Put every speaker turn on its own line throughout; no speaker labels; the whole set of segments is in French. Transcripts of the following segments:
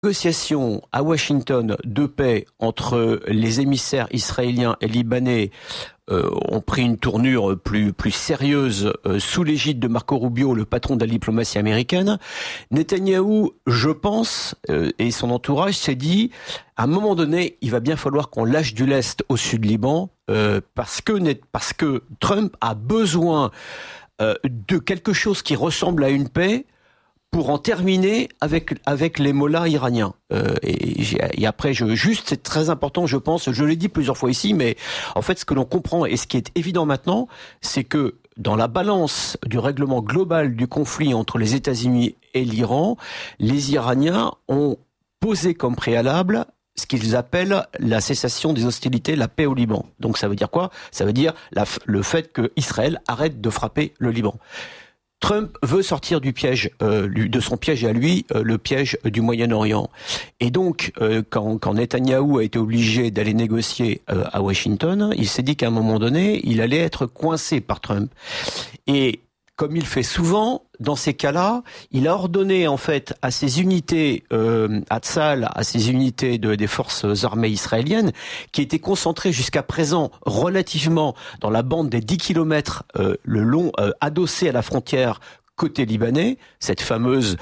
négociations à Washington de paix entre les émissaires israéliens et libanais ont pris une tournure plus sérieuse sous l'égide de Marco Rubio, le patron de la diplomatie américaine. Netanyahou, je pense, et son entourage s'est dit, à un moment donné, il va bien falloir qu'on lâche du lest au sud Liban, parce que Trump a besoin de quelque chose qui ressemble à une paix pour en terminer avec les mollahs iraniens. Et après, juste, c'est très important, je pense, je l'ai dit plusieurs fois ici, mais en fait, ce que l'on comprend et ce qui est évident maintenant, c'est que dans la balance du règlement global du conflit entre les États-Unis et l'Iran, les Iraniens ont posé comme préalable ce qu'ils appellent la cessation des hostilités, la paix au Liban. Donc ça veut dire quoi ? Ça veut dire le fait que Israël arrête de frapper le Liban. Trump veut sortir du piège, de son piège à lui, le piège du Moyen-Orient. Et donc, quand Netanyahou a été obligé d'aller négocier à Washington, il s'est dit qu'à un moment donné, il allait être coincé par Trump. Et comme il fait souvent, dans ces cas-là, il a ordonné en fait à ses unités, à Tzal, à ses unités des forces armées israéliennes, qui étaient concentrées jusqu'à présent relativement dans la bande des 10 kilomètres le long, adossée à la frontière côté libanais, cette fameuse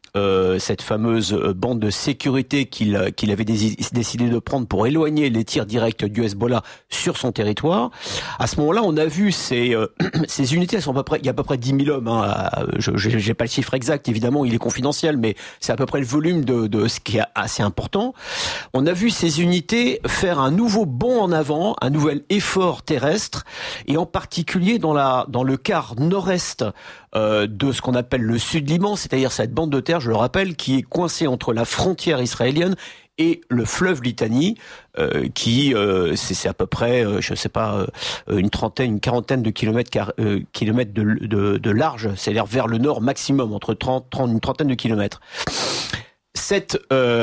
bande de sécurité qu'il avait décidé de prendre pour éloigner les tirs directs du Hezbollah sur son territoire. À ce moment-là, on a vu ces unités, elles sont il y a à peu près 10 000 hommes. Hein, j'ai pas le chiffre exact, évidemment, il est confidentiel, mais c'est à peu près le volume de ce qui est assez important. On a vu ces unités faire un nouveau bond en avant, un nouvel effort terrestre, et en particulier dans le quart nord-est de ce qu'on appelle le Sud-Liban, c'est-à-dire cette bande de terre, je le rappelle, qui est coincée entre la frontière israélienne et le fleuve Litanie, qui c'est à peu près, je sais pas, une quarantaine de kilomètres de large, c'est-à-dire vers le nord maximum, entre 30, une trentaine de kilomètres. Cet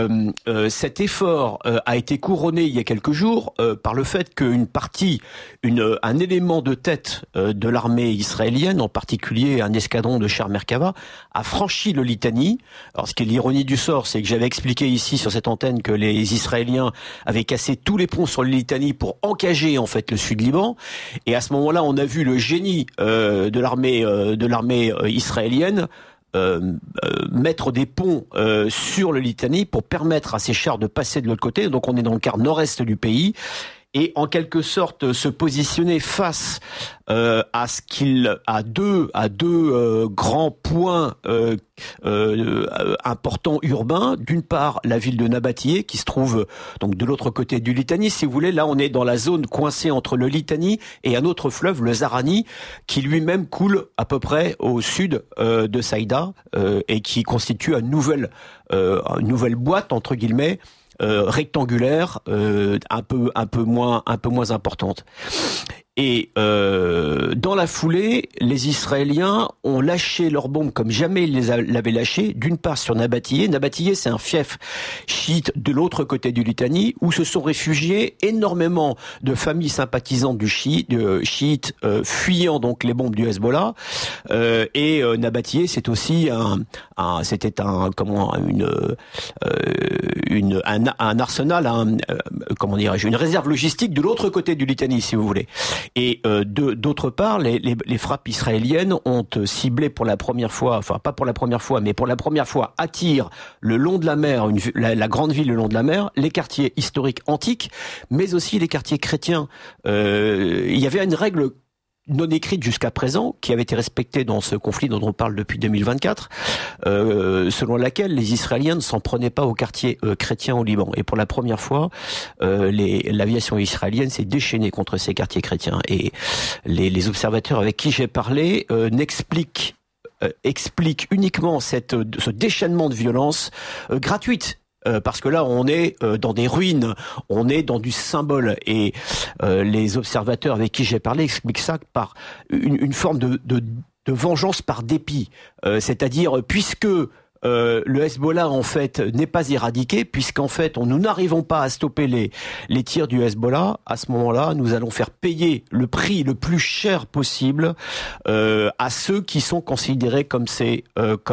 effort a été couronné il y a quelques jours par le fait qu'une partie, un élément de tête de l'armée israélienne, en particulier un escadron de chars Merkava, a franchi le Litani. Alors, ce qui est l'ironie du sort, c'est que j'avais expliqué ici sur cette antenne que les Israéliens avaient cassé tous les ponts sur le Litani pour encager en fait le Sud-Liban. Et à ce moment-là, on a vu le génie de l'armée israélienne mettre des ponts sur le Litani pour permettre à ces chars de passer de l'autre côté. Donc on est dans le quart nord-est du pays. Et en quelque sorte se positionner face à deux grands points importants urbains. D'une part, la ville de Nabatiyé qui se trouve donc de l'autre côté du Litani. Si vous voulez, là on est dans la zone coincée entre le Litani et un autre fleuve, le Zarani, qui lui-même coule à peu près au sud de Saïda et qui constitue une nouvelle boîte entre guillemets. Rectangulaire, un peu moins importante. Et dans la foulée, les Israéliens ont lâché leurs bombes comme jamais ils l'avaient lâché. D'une part sur Nabatiyé. Nabatiyé, c'est un fief chiite de l'autre côté du Litani, où se sont réfugiés énormément de familles sympathisantes du chiites fuyant donc les bombes du Hezbollah. Et Nabatiyé, c'est aussi un arsenal, comment dirais-je, une réserve logistique de l'autre côté du Litani, si vous voulez. Et d'autre part, les frappes israéliennes ont ciblé pour la première fois, enfin pas pour la première fois, mais pour la première fois à Tyr, le long de la mer, la grande ville le long de la mer, les quartiers historiques antiques, mais aussi les quartiers chrétiens. Il y avait une règle non écrite jusqu'à présent, qui avait été respectée dans ce conflit dont on parle depuis 2024, selon laquelle les Israéliens ne s'en prenaient pas aux quartiers chrétiens au Liban. Et pour la première fois, l'aviation israélienne s'est déchaînée contre ces quartiers chrétiens. Et les observateurs avec qui j'ai parlé expliquent uniquement ce déchaînement de violence gratuite. Parce que là, on est dans des ruines, on est dans du symbole. Et les observateurs avec qui j'ai parlé expliquent ça par une forme de vengeance par dépit. C'est-à-dire, puisque le Hezbollah en fait n'est pas éradiqué, puisqu'en fait nous n'arrivons pas à stopper les tirs du Hezbollah. À ce moment-là, nous allons faire payer le prix le plus cher possible à ceux qui sont considérés comme ces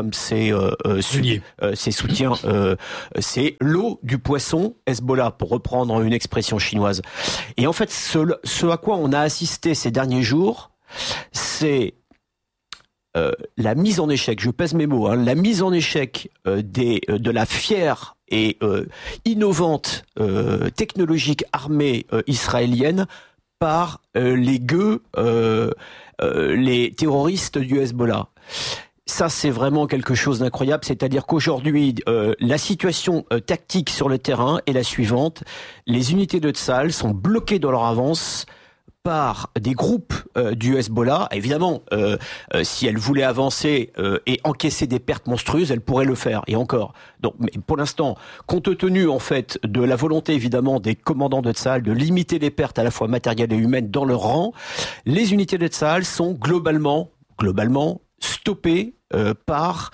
soutiens. C'est l'eau du poisson Hezbollah, pour reprendre une expression chinoise. Et en fait, ce à quoi on a assisté ces derniers jours, c'est la mise en échec, je pèse mes mots, la mise en échec de la fière et innovante technologique armée israélienne par les gueux, les terroristes du Hezbollah. Ça, c'est vraiment quelque chose d'incroyable. C'est-à-dire qu'aujourd'hui, la situation tactique sur le terrain est la suivante. Les unités de Tsahal sont bloquées dans leur avance par des groupes du Hezbollah. Évidemment, si elle voulait avancer et encaisser des pertes monstrueuses, elle pourrait le faire, et encore. Donc, mais pour l'instant, compte tenu en fait de la volonté évidemment des commandants de Tsahal de limiter les pertes à la fois matérielles et humaines dans leur rang, les unités de Tsahal sont globalement stoppées par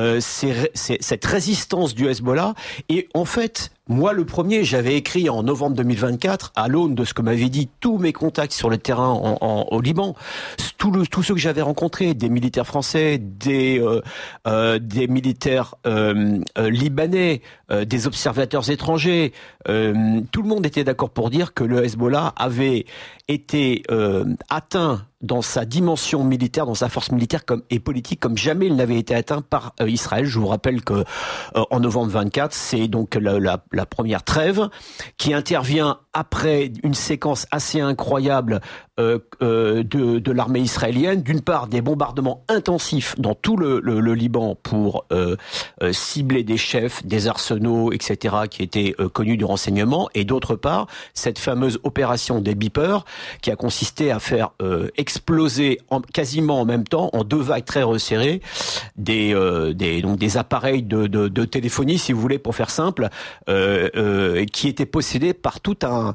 cette résistance du Hezbollah. Et en fait, moi le premier, j'avais écrit en novembre 2024, à l'aune de ce que m'avaient dit tous mes contacts sur le terrain au Liban, tous ceux que j'avais rencontrés, des militaires français, des militaires libanais, des observateurs étrangers, tout le monde était d'accord pour dire que le Hezbollah avait été atteint dans sa dimension militaire, dans sa force militaire et politique, comme jamais il n'avait été atteint par Israël. Je vous rappelle que en novembre 24, c'est donc la première trêve qui intervient après une séquence assez incroyable de l'armée israélienne. D'une part, des bombardements intensifs dans tout le Liban pour cibler des chefs, des arsenaux, etc., qui étaient connus du renseignement, et d'autre part, cette fameuse opération des beepers qui a consisté à faire exploser quasiment en même temps, en 2 vagues très resserrées, donc des appareils de téléphonie, si vous voulez, pour faire simple, qui étaient possédés par tout un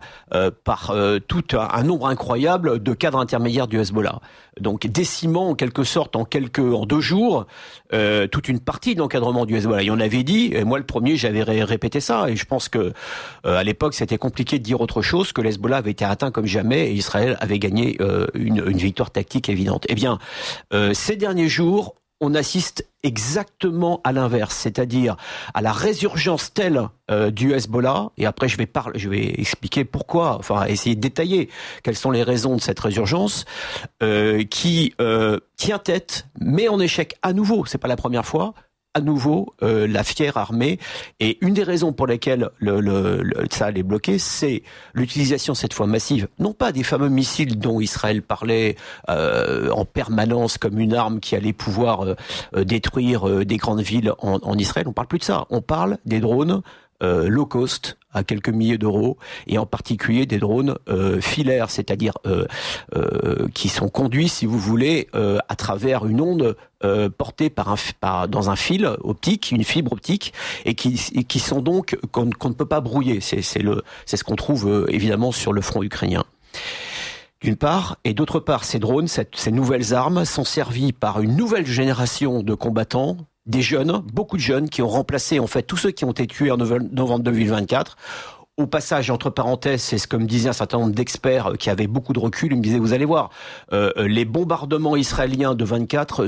nombre incroyable de cadres intermédiaires du Hezbollah. Donc décimant en quelque sorte en 2 jours toute une partie de l'encadrement du Hezbollah. Et on avait dit, et moi le premier, j'avais répété ça, et je pense que à l'époque c'était compliqué de dire autre chose, que le Hezbollah avait été atteint comme jamais et Israël avait gagné une victoire tactique évidente. Eh bien, ces derniers jours, on assiste exactement à l'inverse, c'est-à-dire à la résurgence telle du Hezbollah, et après je vais expliquer pourquoi, enfin essayer de détailler quelles sont les raisons de cette résurgence, qui tient tête, met en échec à nouveau, c'est pas la première fois, à nouveau la fière armée. Et une des raisons pour lesquelles ça est bloqué, c'est l'utilisation cette fois massive, non pas des fameux missiles dont Israël parlait en permanence comme une arme qui allait pouvoir détruire des grandes villes en Israël. On parle plus de ça. On parle des drones low cost à quelques milliers d'euros, et en particulier des drones filaires, c'est-à-dire qui sont conduits, si vous voulez, à travers une onde portée dans un fil optique, une fibre optique, et qui sont donc qu'on ne peut pas brouiller. C'est ce qu'on trouve évidemment sur le front ukrainien. D'une part, et d'autre part, ces drones, ces nouvelles armes sont servies par une nouvelle génération de combattants, des jeunes, beaucoup de jeunes qui ont remplacé en fait tous ceux qui ont été tués en novembre 2024. Au passage, entre parenthèses, c'est ce que me disaient un certain nombre d'experts qui avaient beaucoup de recul. Ils me disaient, vous allez voir, les bombardements israéliens de 24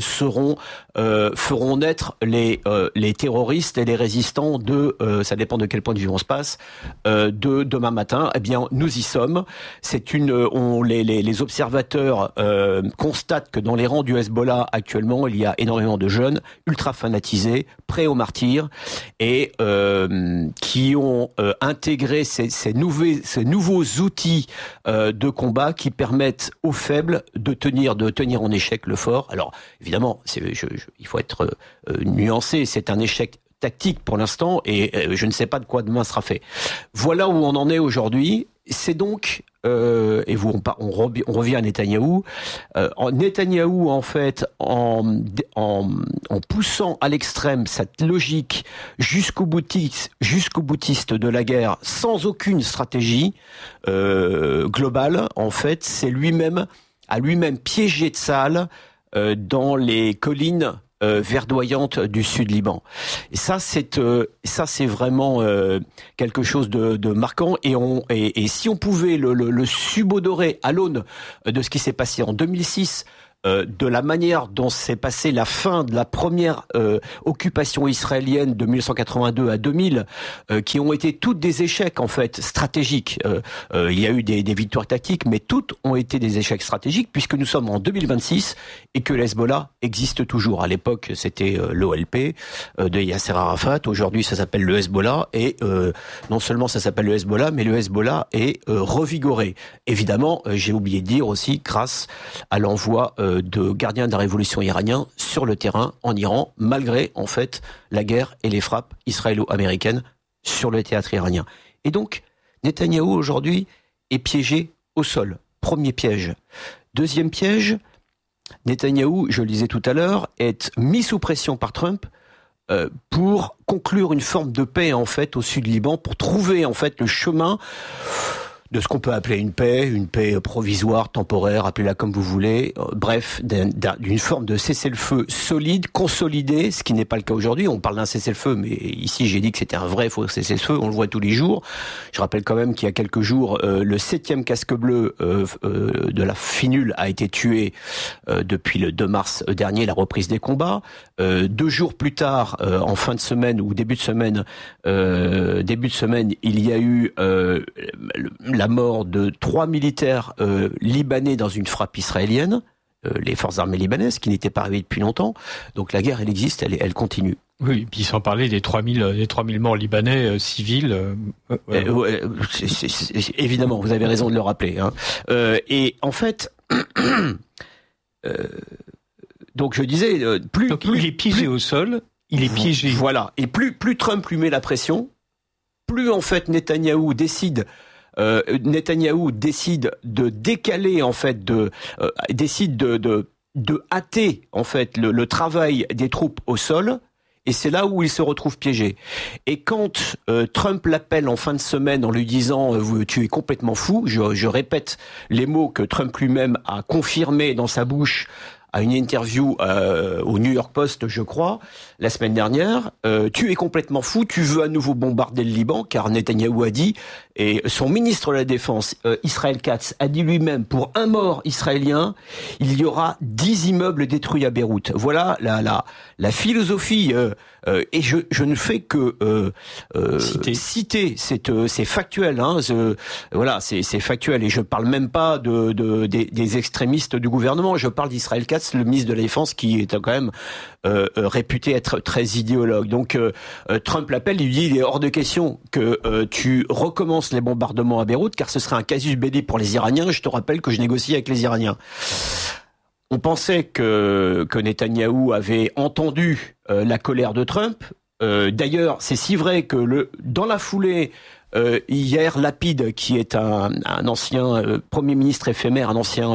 feront naître les terroristes et les résistants ça dépend de quel point de vue on se passe, de demain matin. Eh bien, nous y sommes. Les observateurs constatent que dans les rangs du Hezbollah actuellement, il y a énormément de jeunes ultra fanatisés, prêts au martyre, et qui ont intégré ces nouveaux outils de combat qui permettent aux faibles de tenir en échec le fort. Alors évidemment, il faut être nuancé, c'est un échec tactique pour l'instant, et je ne sais pas de quoi demain sera fait. Voilà où on en est aujourd'hui. C'est donc et on revient à Netanyahou. Netanyahou, en fait, en poussant à l'extrême cette logique jusqu'au boutiste de la guerre, sans aucune stratégie globale, en fait, a lui-même piégé Tsahal dans les collines verdoyante du sud Liban. Et ça c'est vraiment quelque chose de marquant. Et si on pouvait le subodorer à l'aune de ce qui s'est passé en 2006, de la manière dont s'est passée la fin de la première occupation israélienne de 1982 à 2000, qui ont été toutes des échecs en fait stratégiques. Il y a eu des victoires tactiques, mais toutes ont été des échecs stratégiques puisque nous sommes en 2026 et que le Hezbollah existe toujours. À l'époque, c'était l'OLP de Yasser Arafat. Aujourd'hui, ça s'appelle le Hezbollah et non seulement ça s'appelle le Hezbollah, mais le Hezbollah est revigoré. Évidemment, j'ai oublié de dire aussi grâce à l'envoi de gardiens de la révolution iranien sur le terrain en Iran, malgré en fait la guerre et les frappes israélo-américaines sur le théâtre iranien. Et donc, Netanyahou aujourd'hui est piégé au sol. Premier piège. Deuxième piège, Netanyahou, je le disais tout à l'heure, est mis sous pression par Trump pour conclure une forme de paix en fait au sud Liban, pour trouver en fait le chemin de ce qu'on peut appeler une paix provisoire, temporaire, appelez-la comme vous voulez, bref, d'une forme de cessez-le-feu solide, consolidé, ce qui n'est pas le cas aujourd'hui. On parle d'un cessez-le-feu, mais ici j'ai dit que c'était un vrai faux cessez-le-feu, on le voit tous les jours. Je rappelle quand même qu'il y a quelques jours, le 7e casque bleu de la FINUL a été tué depuis le 2 mars dernier, la reprise des combats. 2 jours plus tard, en fin de semaine ou début de semaine, il y a eu la mort de 3 militaires libanais dans une frappe israélienne, les forces armées libanaises, qui n'étaient pas arrivées depuis longtemps. Donc la guerre, elle existe, elle continue.
Oui, et puis sans parler des 3000 morts libanais civils.
Évidemment, vous avez raison de le rappeler. Hein. Et en fait, donc je disais,
il est piégé au sol, il est piégé.
Voilà. Et plus Trump lui met la pression, plus en fait Netanyahou décide de décaler en fait, décide de hâter en fait le travail des troupes au sol. Et c'est là où il se retrouve piégé. Et quand Trump l'appelle en fin de semaine en lui disant tu es complètement fou, je répète les mots que Trump lui-même a confirmés dans sa bouche à une interview au New York Post, je crois, la semaine dernière, tu es complètement fou, tu veux à nouveau bombarder le Liban, car Netanyahou a dit, et son ministre de la Défense, Israel Katz, a dit lui-même, pour un mort israélien, il y aura 10 immeubles détruits à Beyrouth. Voilà la philosophie, et je ne fais que citer, c'est factuel, hein, voilà, c'est factuel, et je parle même pas des extrémistes du gouvernement, je parle d'Israël Katz, le ministre de la Défense, qui est quand même réputé être très idéologue. Donc Trump l'appelle, il lui dit il est hors de question que tu recommences les bombardements à Beyrouth, car ce serait un casus belli pour les Iraniens. Je te rappelle que je négocie avec les Iraniens. On pensait que Netanyahou avait entendu la colère de Trump. D'ailleurs, c'est si vrai que dans la foulée, Yair Lapid, qui est un ancien Premier ministre éphémère, un ancien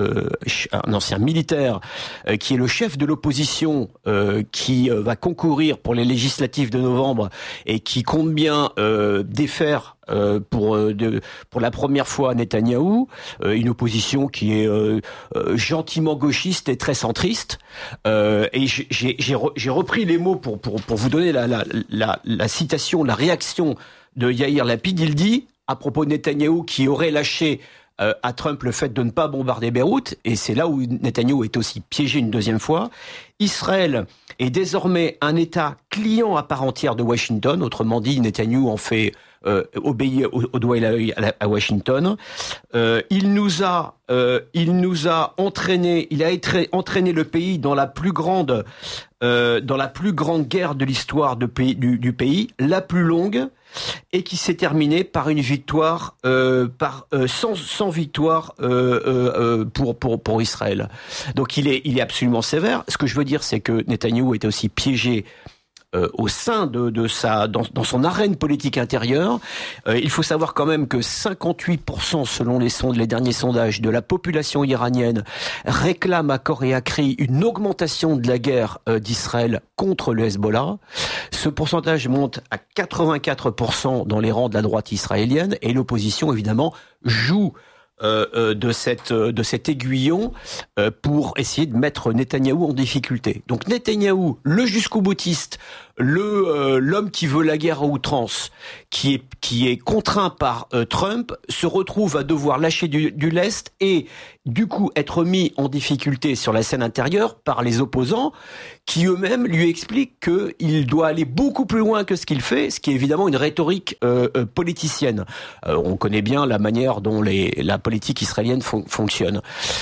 militaire, qui est le chef de l'opposition, qui va concourir pour les législatives de novembre et qui compte bien défaire pour la première fois Netanyahou, une opposition qui est gentiment gauchiste et très centriste. Et j'ai repris les mots pour vous donner la citation, la réaction de Yair Lapid. Il dit, à propos de Netanyahou, qui aurait lâché à Trump le fait de ne pas bombarder Beyrouth, et c'est là où Netanyahou est aussi piégé une deuxième fois, Israël est désormais un État client à part entière de Washington, autrement dit, Netanyahou en fait obéir au doigt et l'œil à Washington. Il a entraîné le pays dans la plus grande guerre de l'histoire du pays, la plus longue, et qui s'est terminée par une victoire, sans victoire pour Israël. Donc il est absolument sévère. Ce que je veux dire, c'est que Netanyahou était aussi piégé au sein dans son arène politique intérieure. Il faut savoir quand même que 58%, selon les derniers sondages, de la population iranienne réclame à corps et à cri une augmentation de la guerre d'Israël contre le Hezbollah. Ce pourcentage monte à 84% dans les rangs de la droite israélienne, et l'opposition, évidemment, joue de cet aiguillon pour essayer de mettre Netanyahou en difficulté. Donc Netanyahou, le jusqu'au boutiste, l'homme qui veut la guerre à outrance, qui est contraint par Trump, se retrouve à devoir lâcher du lest et du coup être mis en difficulté sur la scène intérieure par les opposants qui eux-mêmes lui expliquent qu'il doit aller beaucoup plus loin que ce qu'il fait, ce qui est évidemment une rhétorique politicienne. On connaît bien la manière dont la politique israélienne fonctionne.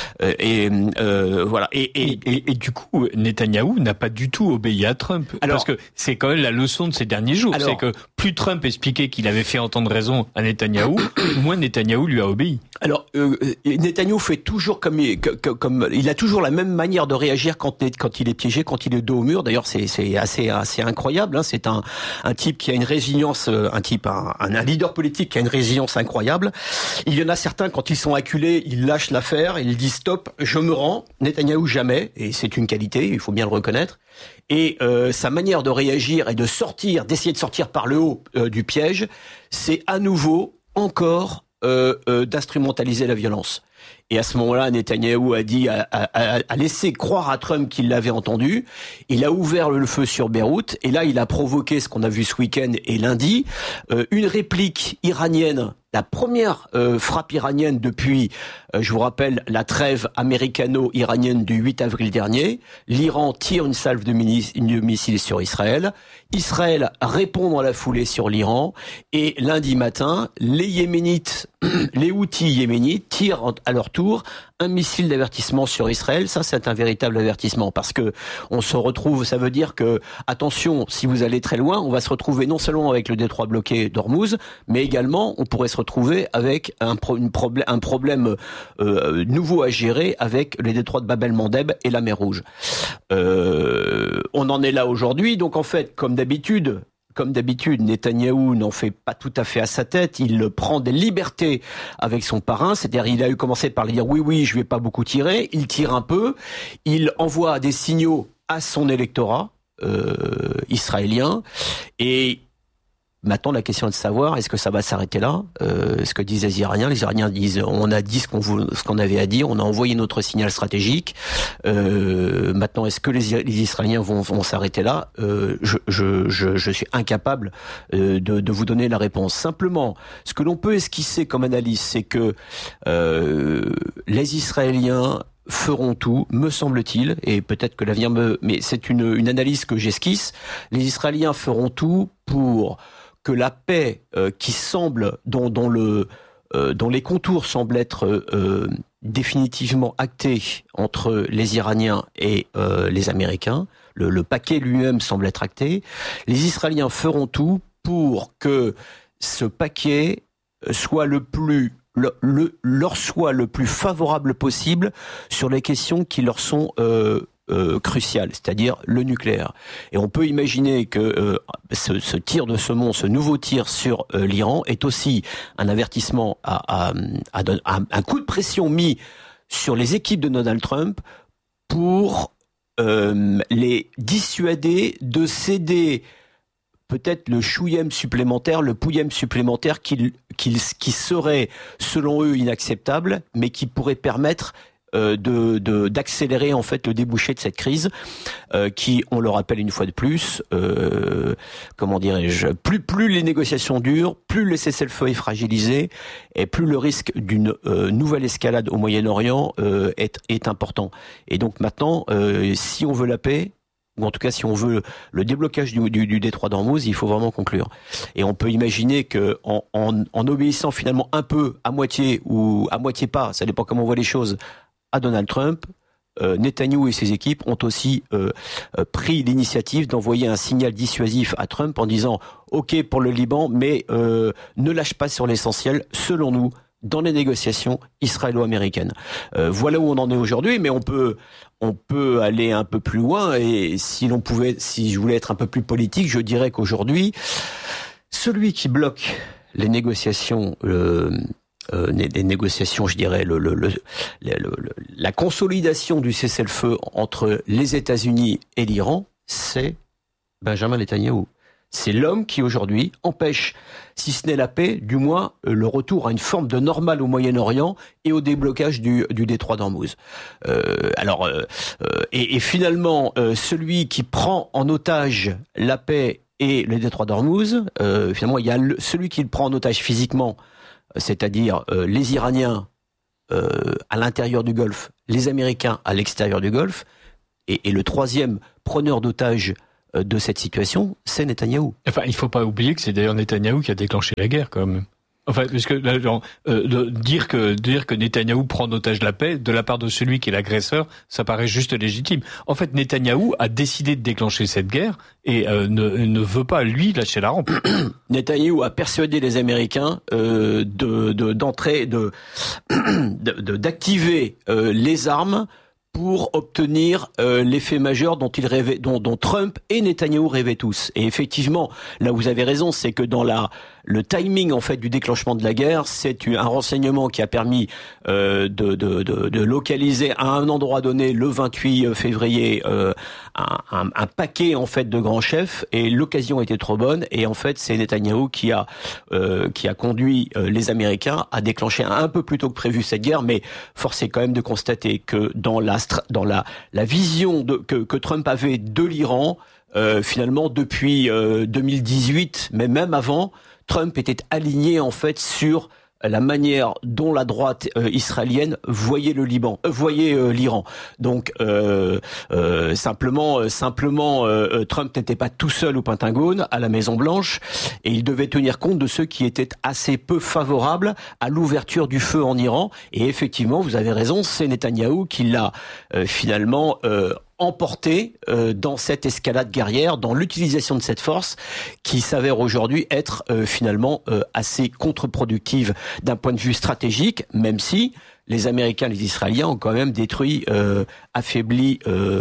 Voilà.
Et du coup, Netanyahou n'a pas du tout obéi à Trump. Parce que c'est quand même la leçon de ces derniers jours. C'est que plus Trump expliquait qu'il avait fait entendre raison à Netanyahou, moins Netanyahou lui a obéi.
Alors, Netanyahou fait toujours comme il a toujours la même manière de réagir quand il est piégé, quand il est dos au mur. D'ailleurs, c'est assez incroyable. Hein. C'est un type qui a une résilience, un leader politique qui a une résilience incroyable. Il y en a certains, quand ils sont acculés, ils lâchent l'affaire, ils disent stop, je me rends. Netanyahou jamais, et c'est une qualité, il faut bien le reconnaître. Et sa manière de réagir et d'essayer de sortir par le haut du piège, c'est à nouveau encore d'instrumentaliser la violence. Et à ce moment-là, Netanyahou a laissé croire à Trump qu'il l'avait entendu. Il a ouvert le feu sur Beyrouth. Et là, il a provoqué ce qu'on a vu ce week-end et lundi, une réplique iranienne, la première frappe iranienne depuis, je vous rappelle, la trêve américano-iranienne du 8 avril dernier. L'Iran tire une salve de missiles sur Israël. Israël répond dans la foulée sur l'Iran. Et lundi matin, les Yéménites, les Houthis yéménites tirent à leur tour un missile d'avertissement sur Israël. Ça, c'est un véritable avertissement parce que on se retrouve, ça veut dire que, attention, si vous allez très loin, on va se retrouver non seulement avec le détroit bloqué d'Ormuz, mais également, on pourrait se retrouver avec un problème nouveau à gérer avec les détroits de Bab el-Mandeb et la mer Rouge. On en est là aujourd'hui, donc en fait, comme d'habitude, Netanyahou n'en fait pas tout à fait à sa tête. Il prend des libertés avec son parrain. C'est-à-dire, il a commencé par lui dire oui, je vais pas beaucoup tirer. Il tire un peu. Il envoie des signaux à son électorat israélien. Et maintenant, la question est de savoir, est-ce que ça va s'arrêter là? Ce que disent les Iraniens. Les Iraniens disent, on a dit ce qu'on avait à dire, on a envoyé notre signal stratégique. Maintenant, est-ce que les Israéliens vont s'arrêter là? Je suis incapable de vous donner la réponse. Simplement, ce que l'on peut esquisser comme analyse, c'est que les Israéliens feront tout, me semble-t-il, et peut-être que l'avenir mais c'est une analyse que j'esquisse. Les Israéliens feront tout pour que la paix qui semble, dont les contours semblent être définitivement actés entre les Iraniens et les Américains, le paquet lui-même semble être acté, les Israéliens feront tout pour que ce paquet soit leur soit le plus favorable possible sur les questions qui leur sont cruciales, c'est-à-dire le nucléaire. Et on peut imaginer que ce tir de saumon, ce nouveau tir sur l'Iran est aussi un avertissement, un coup de pression mis sur les équipes de Donald Trump pour les dissuader de céder peut-être le chouïem supplémentaire, le pouillem supplémentaire qui serait, selon eux, inacceptable, mais qui pourrait permettre d'accélérer en fait le débouché de cette crise, qui, on le rappelle une fois de plus, comment dirais-je, plus les négociations durent, plus le cessez-le-feu est fragilisé, et plus le risque d'une nouvelle escalade au Moyen-Orient est important. Et donc maintenant, si on veut la paix, ou en tout cas si on veut le déblocage du détroit d'Ormuz, il faut vraiment conclure. Et on peut imaginer que en obéissant finalement un peu, à moitié ou à moitié pas, ça dépend comment on voit les choses, à Donald Trump, Netanyahou et ses équipes ont aussi pris l'initiative d'envoyer un signal dissuasif à Trump en disant « Ok pour le Liban, mais ne lâche pas sur l'essentiel, selon nous, dans les négociations israélo-américaines. » Voilà où on en est aujourd'hui, mais on peut aller un peu plus loin, et si je voulais être un peu plus politique, je dirais qu'aujourd'hui, celui qui bloque les négociations, des négociations, je dirais, la consolidation du cessez-le-feu entre les États-Unis et l'Iran, c'est Benjamin Netanyahou. C'est l'homme qui aujourd'hui empêche, si ce n'est la paix, du moins le retour à une forme de normal au Moyen-Orient et au déblocage du détroit d'Ormuz. Et finalement, celui qui prend en otage la paix et le détroit d'Ormuz, finalement, il y a celui qui le prend en otage physiquement, c'est-à-dire les Iraniens à l'intérieur du Golfe, les Américains à l'extérieur du Golfe, et le troisième preneur d'otages de cette situation, c'est Netanyahou.
Enfin, il faut pas oublier que c'est d'ailleurs Netanyahou qui a déclenché la guerre, quand même. Enfin, parce que dire que Netanyahou prend en otage la paix de la part de celui qui est l'agresseur, ça paraît juste légitime. En fait, Netanyahou a décidé de déclencher cette guerre et ne veut pas lui lâcher la rampe.
Netanyahou a persuadé les Américains d'activer les armes pour obtenir l'effet majeur dont Trump et Netanyahou rêvaient tous. Et effectivement, là où vous avez raison, c'est que dans le timing en fait du déclenchement de la guerre, c'est un renseignement qui a permis de localiser à un endroit donné le 28 février un paquet en fait de grands chefs, et l'occasion était trop bonne, et en fait c'est Netanyahou qui a conduit les Américains à déclencher un peu plus tôt que prévu cette guerre. Mais force est quand même de constater que dans la vision que Trump avait de l'Iran, finalement depuis 2018, mais même avant, Trump était aligné en fait sur la manière dont la droite israélienne voyait l'Iran. Donc simplement, Trump n'était pas tout seul au Pentagone, à la Maison Blanche, et il devait tenir compte de ceux qui étaient assez peu favorables à l'ouverture du feu en Iran. Et effectivement, vous avez raison, c'est Netanyahou qui l'a finalement emporté dans cette escalade guerrière, dans l'utilisation de cette force qui s'avère aujourd'hui être finalement assez contre-productive d'un point de vue stratégique, même si les Américains et les Israéliens ont quand même détruit, affaibli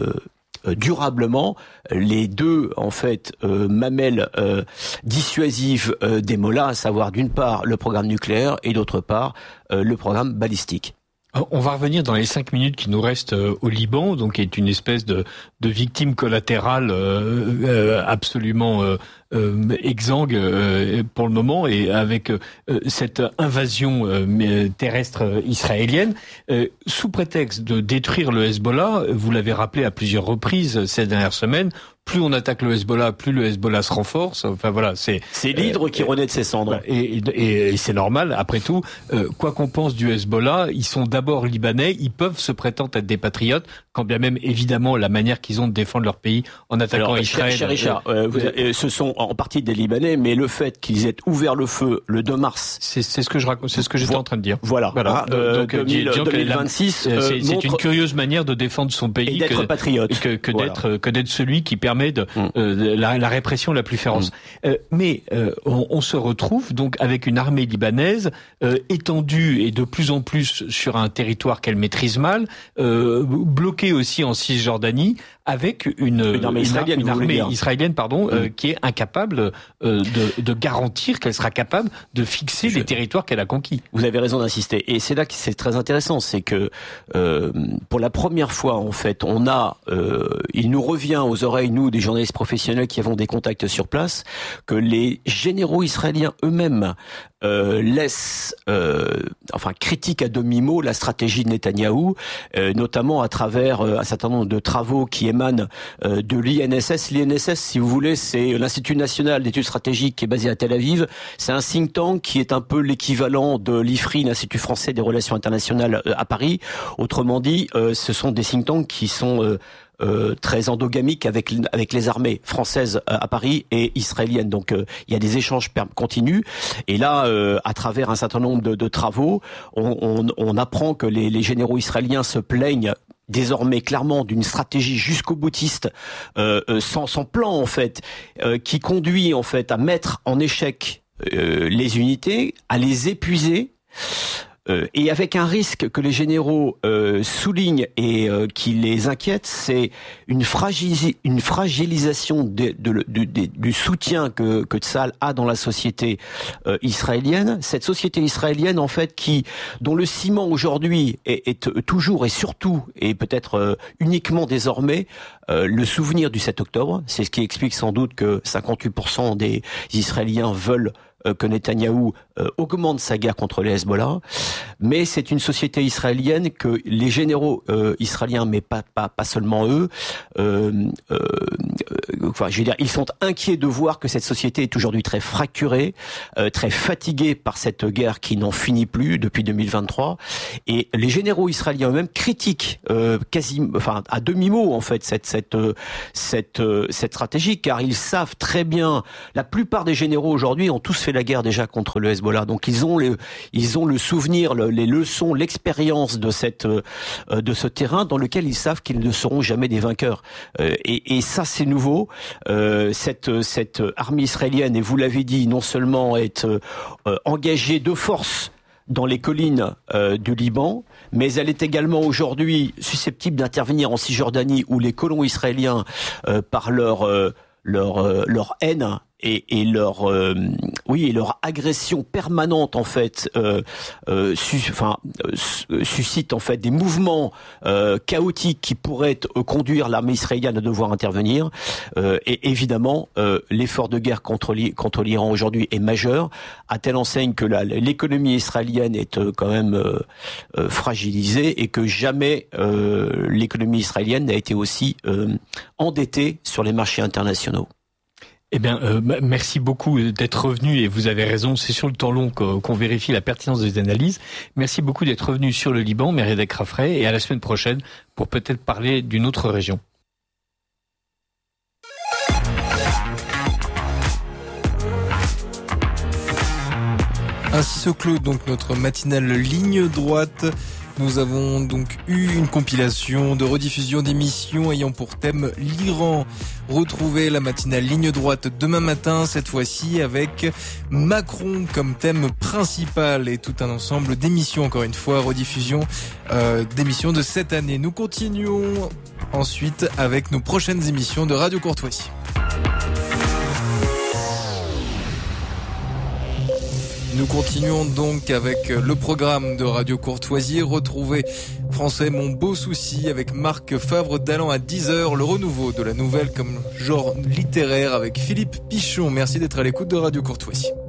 durablement les deux en fait mamelles dissuasives des Mollahs, à savoir d'une part le programme nucléaire et d'autre part le programme balistique.
On va revenir dans les 5 minutes qui nous restent au Liban, donc qui est une espèce de victime collatérale absolument exsangue pour le moment, et avec cette invasion terrestre israélienne, sous prétexte de détruire le Hezbollah. Vous l'avez rappelé à plusieurs reprises ces dernières semaines, plus on attaque le Hezbollah, plus le Hezbollah se renforce. Enfin voilà, c'est
l'hydre qui renaît de ses cendres.
Et c'est normal. Après tout, quoi qu'on pense du Hezbollah, ils sont d'abord libanais. Ils peuvent se prétendre être des patriotes, quand bien même évidemment la manière qu'ils ont de défendre leur pays en attaquant Israël.
Cher Richard, ce sont en partie des Libanais, mais le fait qu'ils aient ouvert le feu le 2 mars,
c'est ce que je raconte, c'est ce que j'étais en train de dire.
Voilà.
Donc
2026,
c'est une curieuse manière de défendre son pays,
et d'être patriote,
que d'être celui qui permet la répression la plus féroce. Mais on se retrouve donc avec une armée libanaise étendue et de plus en plus sur un territoire qu'elle maîtrise mal, bloquée aussi en Cisjordanie, avec une armée israélienne qui est incapable de garantir qu'elle sera capable de fixer les territoires qu'elle a conquis.
Vous avez raison d'insister, et c'est là que c'est très intéressant, c'est que pour la première fois en fait, il nous revient aux oreilles, nous, des journalistes professionnels qui avons des contacts sur place, que les généraux israéliens eux-mêmes critiquent à demi-mot la stratégie de Netanyahou, notamment à travers un certain nombre de travaux qui émanent de l'INSS. L'INSS, si vous voulez, c'est l'Institut National d'Études Stratégiques qui est basé à Tel Aviv. C'est un think tank qui est un peu l'équivalent de l'IFRI, l'Institut Français des Relations Internationales à Paris. Autrement dit, ce sont des think tanks qui sont très endogamiques avec les armées françaises à Paris et israéliennes. Donc il y a des échanges continus. Et là, à travers un certain nombre de travaux, on apprend que les généraux israéliens se plaignent désormais clairement d'une stratégie jusqu'au boutiste, sans plan en fait, qui conduit en fait à mettre en échec les unités, à les épuiser. et avec un risque que les généraux soulignent et qui les inquiète, c'est une fragilisation du soutien que Tzahal a dans la société israélienne. Cette société israélienne, en fait, dont le ciment aujourd'hui est toujours et surtout, et peut-être uniquement désormais, le souvenir du 7 octobre. C'est ce qui explique sans doute que 58% des Israéliens veulent que Netanyahou augmente sa guerre contre les Hezbollah, mais c'est une société israélienne que les généraux israéliens, mais pas seulement eux, ils sont inquiets de voir que cette société est aujourd'hui très fracturée, très fatiguée par cette guerre qui n'en finit plus depuis 2023, et les généraux israéliens eux-mêmes critiquent à demi-mot en fait cette stratégie, car ils savent très bien, la plupart des généraux aujourd'hui ont tous fait la guerre déjà contre le Hezbollah, donc ils ont le souvenir, les leçons, l'expérience de ce terrain dans lequel ils savent qu'ils ne seront jamais des vainqueurs. Et ça c'est nouveau. Cette armée israélienne, et vous l'avez dit, non seulement est engagée de force dans les collines du Liban, mais elle est également aujourd'hui susceptible d'intervenir en Cisjordanie, où les colons israéliens, par leur haine et leur agression permanente en fait suscite en fait des mouvements chaotiques qui pourraient conduire l'armée israélienne à devoir intervenir, et évidemment l'effort de guerre contre l'Iran aujourd'hui est majeur, à telle enseigne que l'économie israélienne est quand même fragilisée, et que jamais l'économie israélienne n'a été aussi endettée sur les marchés internationaux.
Eh bien, merci beaucoup d'être revenu, et vous avez raison, c'est sur le temps long qu'on vérifie la pertinence des analyses. Merci beaucoup d'être revenu sur le Liban, Meredek Rafrey, et à la semaine prochaine pour peut-être parler d'une autre région.
Ainsi se clôt donc notre matinale Ligne Droite. Nous avons donc eu une compilation de rediffusion d'émissions ayant pour thème l'Iran. Retrouvez la matinale Ligne Droite demain matin, cette fois-ci avec Macron comme thème principal, et tout un ensemble d'émissions, encore une fois, rediffusion d'émissions de cette année. Nous continuons ensuite avec nos prochaines émissions de Radio Courtoisie. Nous continuons donc avec le programme de Radio Courtoisie. Retrouvez Français mon beau souci avec Marc Favre-Dallan à 10h. Le renouveau de la nouvelle comme genre littéraire avec Philippe Pichon. Merci d'être à l'écoute de Radio Courtoisie.